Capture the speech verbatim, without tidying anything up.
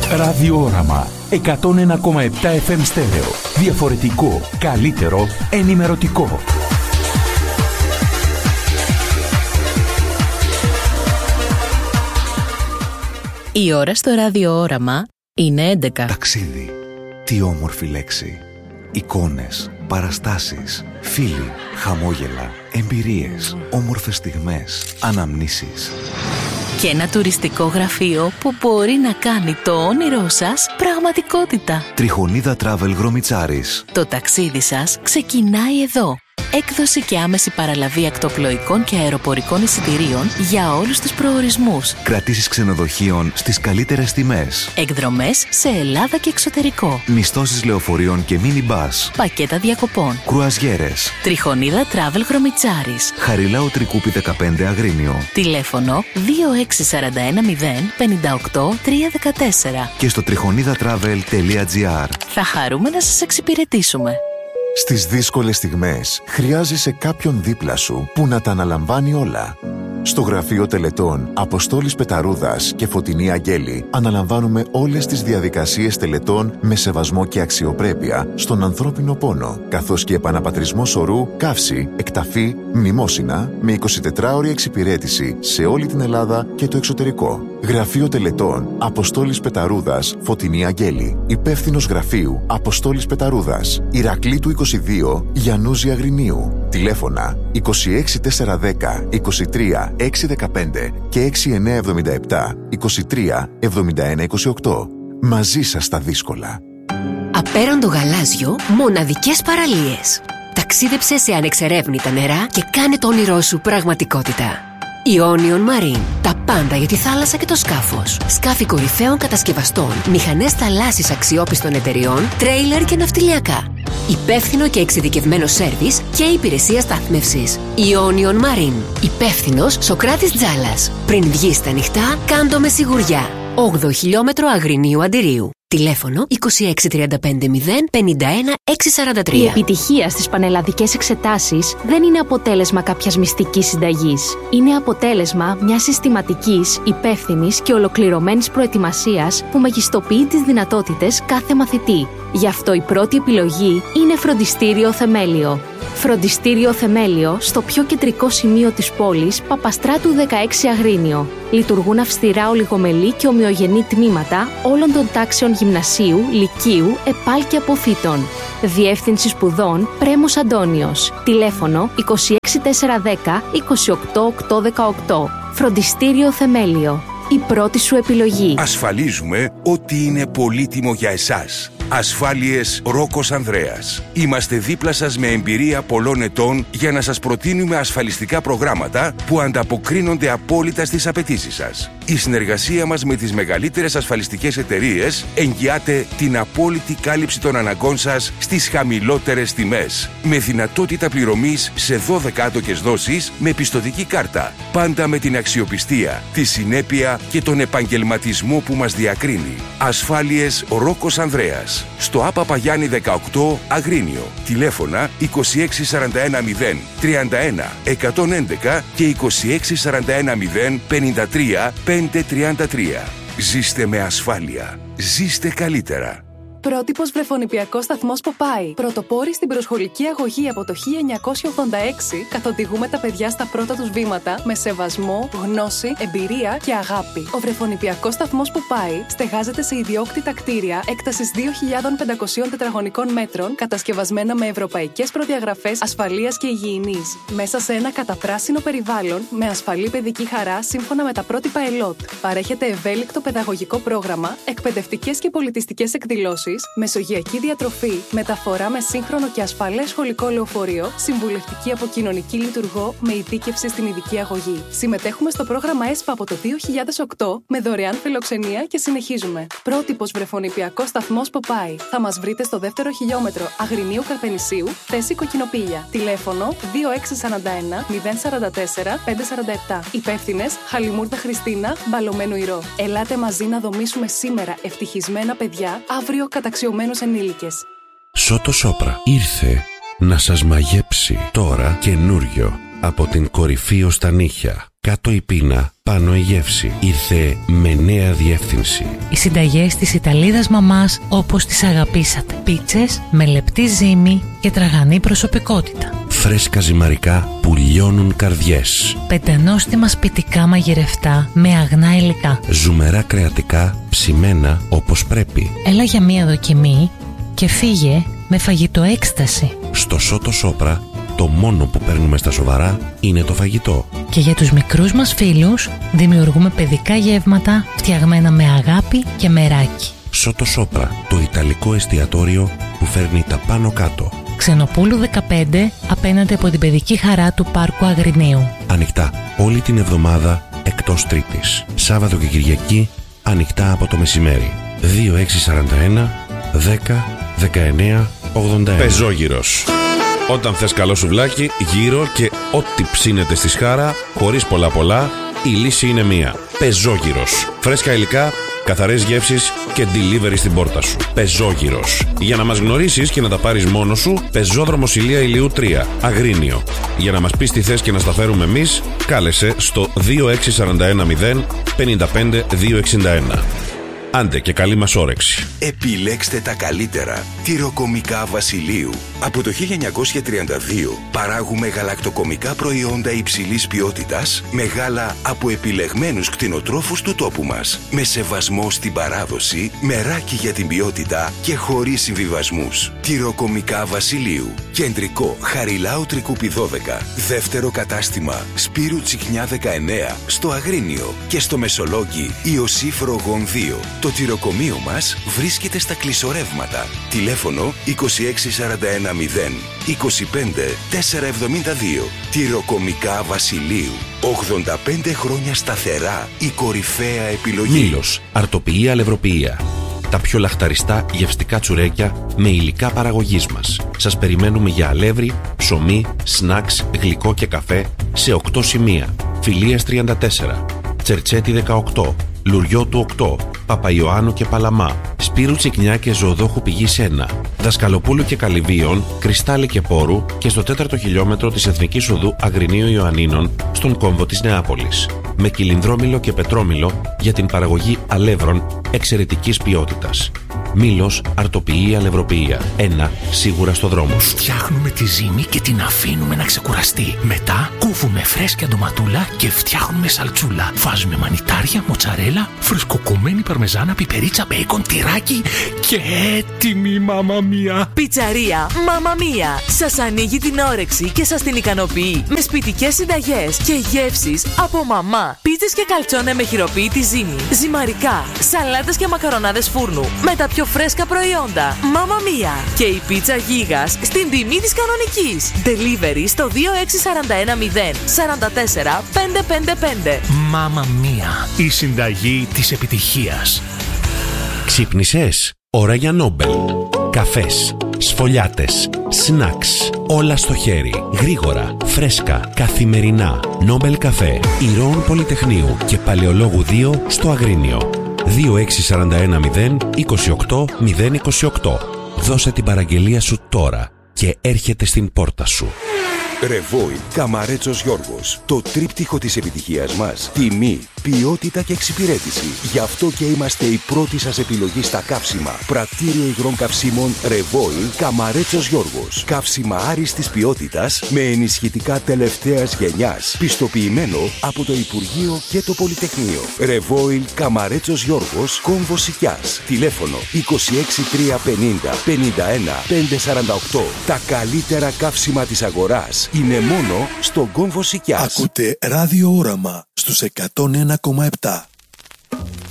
Ραδιόραμα εκατόν ένα κόμμα επτά εφ εμ στέρεο. Διαφορετικό, καλύτερο, ενημερωτικό. Η ώρα στο ραδιόραμα είναι έντεκα. Ταξίδι. Τι όμορφη λέξη. Εικόνες, παραστάσεις, φίλοι, χαμόγελα, εμπειρίες, όμορφες στιγμές, αναμνήσεις. Και ένα τουριστικό γραφείο που μπορεί να κάνει το όνειρό σας πραγματικότητα. Τριχονίδα Travel Γρομιτσάρης. Το ταξίδι σας ξεκινάει εδώ. Έκδοση και άμεση παραλαβή ακτοπλοϊκών και αεροπορικών εισιτηρίων για όλους τους προορισμούς. Κρατήσεις ξενοδοχείων στις καλύτερες τιμές. Εκδρομές σε Ελλάδα και εξωτερικό. Μισθώσεις λεωφορείων και μίνι-μπας. Πακέτα διακοπών. Κρουαζιέρες. Τριχονίδα Travel Γρομιτσάρης. Χαριλάου Τρικούπη δεκαπέντε Αγρίνιο. Τηλέφωνο δύο έξι τέσσερα ένα μηδέν πέντε οκτώ τρία ένα τέσσερα. Και στο τριχονίδα travel τελεία τζι άρ. Θα χαρούμε να σας εξυπηρετήσουμε. Στις δύσκολες στιγμές χρειάζεσαι κάποιον δίπλα σου που να τα αναλαμβάνει όλα. Στο γραφείο τελετών Αποστόλης Πεταρούδας και Φωτεινή Αγγέλη αναλαμβάνουμε όλες τις διαδικασίες τελετών με σεβασμό και αξιοπρέπεια στον ανθρώπινο πόνο, καθώς και επαναπατρισμό σωρού, καύση, εκταφή, μνημόσυνα με εικοσιτετράωρη εξυπηρέτηση σε όλη την Ελλάδα και το εξωτερικό. Γραφείο τελετών Αποστόλης Πεταρούδας, Φωτεινή Αγγέλη. Υπεύθυνος γραφείου Αποστόλης Πεταρούδας, Ηρακλήτου είκοσι δύο, Γιαννούζη Αγρινίου. Τηλέφωνα είκοσι έξι τετρακόσια δέκα είκοσι τρία έξι δεκαπέντε και έξι εννιά εβδομήντα επτά είκοσι τρία εβδομήντα ένα είκοσι οκτώ. Μαζί σας στα δύσκολα. Απέραντο γαλάζιο, μοναδικές παραλίες. Ταξίδεψε σε ανεξερεύνητα νερά και κάνε το όνειρό σου πραγματικότητα. Ionian Marine. Τα πάντα για τη θάλασσα και το σκάφος. Σκάφη κορυφαίων κατασκευαστών, μηχανές θαλάσσης αξιόπιστων εταιριών, τρέιλερ και ναυτιλιακά. Υπεύθυνο και εξειδικευμένο σέρβις και υπηρεσία στάθμευσης. Ionian Marine. Υπεύθυνος Σοκράτης Τζάλας. Πριν βγεις στα νυχτά, κάντο με σιγουριά. όγδοο χιλιόμετρο Αγρινίου Αντιρίου. Τηλέφωνο είκοσι έξι τριάντα πέντε μηδέν πενήντα ένα έξι σαράντα τρία. Η επιτυχία στις πανελλαδικές εξετάσεις δεν είναι αποτέλεσμα κάποιας μυστικής συνταγής. Είναι αποτέλεσμα μιας συστηματικής, υπεύθυνης και ολοκληρωμένης προετοιμασίας που μεγιστοποιεί τις δυνατότητες κάθε μαθητή. Γι' αυτό η πρώτη επιλογή είναι Φροντιστήριο Θεμέλιο. Φροντιστήριο Θεμέλιο στο πιο κεντρικό σημείο της πόλης, Παπαστράτου δεκαέξι Αγρίνιο. Λειτουργούν αυστηρά ολιγομελή και ομοιογενή τμήματα όλων των τάξεων γυμνασίου, λυκείου, επάλ και αποφύτων. Διεύθυνση σπουδών Πρέμος Αντώνιος. Τηλέφωνο είκοσι έξι τετρακόσια δέκα είκοσι οκτώ οκτακόσια δεκαοκτώ. Φροντιστήριο Θεμέλιο. Η πρώτη σου επιλογή. Ασφαλίζουμε ότι είναι πολύτιμο για εσάς. Ασφάλειες Ρόκος Ανδρέας. Είμαστε δίπλα σας με εμπειρία πολλών ετών για να σας προτείνουμε ασφαλιστικά προγράμματα που ανταποκρίνονται απόλυτα στις απαιτήσεις σας. Η συνεργασία μας με τις μεγαλύτερες ασφαλιστικές εταιρείες εγγυάται την απόλυτη κάλυψη των αναγκών σας στις χαμηλότερες τιμές. Με δυνατότητα πληρωμής σε δώδεκα άτοκες δόσεις με πιστωτική κάρτα. Πάντα με την αξιοπιστία, τη συνέπεια και τον επαγγελματισμό που μας διακρίνει. Ασφάλειες Ρόκος Ανδρέας. Στο Άπα Παγιάννη δεκαοκτώ Αγρίνιο. Τηλέφωνα είκοσι έξι σαράντα ένα μηδέν τριάντα ένα εκατόν έντεκα και είκοσι έξι σαράντα ένα μηδέν πενήντα τρία πεντακόσια τριάντα τρία. Ζήστε με ασφάλεια. Ζήστε καλύτερα. Πρότυπος βρεφονιπιακός σταθμός Ποπάι. Πρωτοπόροι στην προσχολική αγωγή από το χίλια εννιακόσια ογδόντα έξι, καθοδηγούμε τα παιδιά στα πρώτα τους βήματα με σεβασμό, γνώση, εμπειρία και αγάπη. Ο βρεφονιπιακός σταθμός Ποπάι στεγάζεται σε ιδιόκτητα κτίρια έκτασης δύο χιλιάδες πεντακόσια τετραγωνικών μέτρων, κατασκευασμένα με ευρωπαϊκές προδιαγραφές ασφαλείας και υγιεινής. Μέσα σε ένα καταπράσινο περιβάλλον με ασφαλή παιδική χαρά σύμφωνα με τα πρότυπα ΕΛΟΤ. Παρέχεται ευέλικτο παιδαγωγικό πρόγραμμα, εκπαιδευτικές και πολιτιστικές εκδηλώσεις, μεσογειακή διατροφή, μεταφορά με σύγχρονο και ασφαλές σχολικό λεωφορείο, συμβουλευτική από κοινωνική λειτουργό με ειδίκευση στην ειδική αγωγή. Συμμετέχουμε στο πρόγραμμα ΕΣΠΑ από το δύο χιλιάδες οκτώ με δωρεάν φιλοξενία και συνεχίζουμε. Πρότυπος βρεφονιπιακός σταθμός Ποπάι. Θα μας βρείτε στο δεύτερο χιλιόμετρο Αγρινίου Καρπενησίου, θέση Κοκκινοπήλια. Τηλέφωνο δύο έξι τέσσερα ένα μηδέν τέσσερα τέσσερα πέντε τέσσερα επτά. Υπεύθυνες Χαλιμούρδα Χριστίνα, Μπαλωμένου Ηρώ. Ελάτε μαζί να δομήσουμε σήμερα ευτυχισμένα παιδιά, αύριο καταξιωμένους ενήλικες. Σότο Σόπρα ήρθε να σας μαγέψει τώρα καινούριο από την κορυφή ως τα νύχια. Κάτω η πείνα, πάνω η γεύση. Ήρθε με νέα διεύθυνση. Οι συνταγές της Ιταλίδας μαμάς όπως τις αγαπήσατε. Πίτσες με λεπτή ζύμη και τραγανή προσωπικότητα. Φρέσκα ζυμαρικά που λιώνουν καρδιές. Πεντανόστιμα σπιτικά μαγειρευτά με αγνά υλικά. Ζουμερά κρεατικά ψημένα όπως πρέπει. Έλα για μία δοκιμή και φύγε με φαγητό έκσταση. Στο Σότο Σόπρα το μόνο που παίρνουμε στα σοβαρά είναι το φαγητό. Και για τους μικρούς μας φίλους δημιουργούμε παιδικά γεύματα φτιαγμένα με αγάπη και μεράκι. Σότο Σόπρα, το ιταλικό εστιατόριο που φέρνει τα πάνω κάτω. Ξενοπούλου δεκαπέντε, απέναντι από την παιδική χαρά του Πάρκου Αγρινίου. Ανοιχτά όλη την εβδομάδα εκτός Τρίτης. Σάββατο και Κυριακή ανοιχτά από το μεσημέρι. δύο έξι τέσσερα ένα δέκα δεκαεννέα ογδόντα ένα. Πεζόγυρος. Όταν θες καλό σουβλάκι, γύρω και ό,τι ψήνεται στη σχάρα, χωρίς πολλά πολλά, η λύση είναι μία. Πεζόγυρος. Φρέσκα υλικά, καθαρές γεύσεις και delivery στην πόρτα σου. Πεζόγυρος. Για να μας γνωρίσεις και να τα πάρεις μόνος σου, Πεζόδρομος Ηλία Ηλιού τρία, Αγρίνιο. Για να μας πεις τι θες και να στα φέρουμε εμείς, κάλεσε στο δύο έξι τέσσερα ένα μηδέν πέντε πέντε δύο εξήντα ένα. Άντε και καλή μας όρεξη. Επιλέξτε τα καλύτερα. Τυροκομικά Βασιλείου. Από το χίλια εννιακόσια τριάντα δύο παράγουμε γαλακτοκομικά προϊόντα υψηλής ποιότητας με γάλα από επιλεγμένους κτηνοτρόφους του τόπου μας. Με σεβασμό στην παράδοση, μεράκι για την ποιότητα και χωρίς συμβιβασμούς. Τυροκομικά Βασιλείου. Κεντρικό Χαριλάου Τρικούπη δώδεκα. Δεύτερο κατάστημα Σπύρου Τσιχνιά δεκαεννέα στο Αγρίνιο και στο Μεσολόγγι Ιωσήφ Ρογών δύο. Το τυροκομείο μας βρίσκεται στα Κλεισορεύματα. Τηλέφωνο είκοσι έξι σαράντα ένα μηδέν είκοσι πέντε τετρακόσια εβδομήντα δύο. Τυροκομικά Βασιλείου. ογδόντα πέντε χρόνια σταθερά η κορυφαία επιλογή. Μήλος, αρτοποιία, αλευροποιία. Τα πιο λαχταριστά γευστικά τσουρέκια με υλικά παραγωγής μας. Σας περιμένουμε για αλεύρι, ψωμί, σνακς, γλυκό και καφέ σε οκτώ σημεία. Φιλίας τριάντα τέσσερα, Τσερτσέτη δεκαοκτώ, Λουριώτου οκτώ, Παπαϊωάννου και Παλαμά, Σπύρου Τσικνιά και Ζωοδόχου Πηγής ένα, Δασκαλοπούλου και Καλυβίων, Κρυστάλλι και Πόρου και στο τέταρτο χιλιόμετρο της Εθνικής Οδού Αγρινίου Ιωαννίνων στον κόμβο της Νεάπολης. Με κυλινδρόμηλο και πετρόμηλο για την παραγωγή αλεύρων εξαιρετικής ποιότητας. Μήλος, αρτοποιία, αλευροποιία. Ένα σίγουρα στο δρόμο σου. Φτιάχνουμε τη ζύμη και την αφήνουμε να ξεκουραστεί. Μετά κόβουμε φρέσκια ντοματούλα και φτιάχνουμε σαλτσούλα. Βάζουμε μανιτάρια, μοτσαρέλα, φρεσκοκομμένη παρμεζάνα, πιπερίτσα, μπέικον, τυράκι και έτοιμη μάμα μία. Πιτσαρία Μάμα Μία. Σας ανοίγει την όρεξη και σας την ικανοποιεί με σπιτικές συνταγές και γεύσεις από μαμά. Πίτσες και καλτσόνε με χειροποίητη ζύμη, ζυμαρικά, σαλάτες και μακαρονάδες φούρνου με τα πιο φρέσκα προϊόντα. Μάμα Μία. Και η πίτσα γίγας στην τιμή της κανονικής. Delivery στο δύο έξι τέσσερα ένα μηδέν τέσσερα τέσσερα πέντε πέντε πέντε. Μάμα Μία. Η συνταγή της επιτυχίας. Ξύπνησες? Ώρα για Νόμπελ. Καφές, σφολιάτες, σνακς, όλα στο χέρι, γρήγορα, φρέσκα, καθημερινά. Νόμπελ καφέ, Ηρώων Πολυτεχνείου και Παλαιολόγου δύο στο Αγρίνιο. δύο έξι τέσσερα ένα μηδέν είκοσι οκτώ μηδέν είκοσι οκτώ. Δώσε την παραγγελία σου τώρα και έρχεται στην πόρτα σου. Ρεβόιλ Καμαρέτσος Γιώργος. Το τρίπτυχο της επιτυχίας μας. Τιμή, ποιότητα και εξυπηρέτηση. Γι' αυτό και είμαστε η πρώτη σας επιλογή στα καύσιμα. Πρακτήριο υγρών καυσίμων Ρεβόιλ Καμαρέτσος Γιώργος. Καύσιμα άριστης ποιότητας με ενισχυτικά τελευταίας γενιάς. Πιστοποιημένο από το Υπουργείο και το Πολυτεχνείο. Ρεβόιλ Καμαρέτσος Γιώργος, κόμβο Σικιάς. Τηλέφωνο είκοσι έξι τριακόσια πενήντα πενήντα ένα πεντακόσια σαράντα οκτώ. Τα καλύτερα καύσιμα της αγοράς είναι μόνο στον κόμβο Σικιάς. Ακούτε Ράδιο Όραμα στους εκατόν ένα κόμμα επτά.